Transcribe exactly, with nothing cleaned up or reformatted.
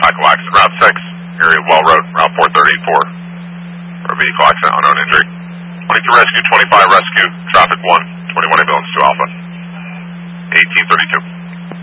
Vehicle accident, Route six, area of Well Road, Route four thirty-four. For a vehicle accident, unknown injury. twenty-two rescue, twenty-five rescue, traffic one, twenty-one ambulance to Alpha. eighteen thirty-two.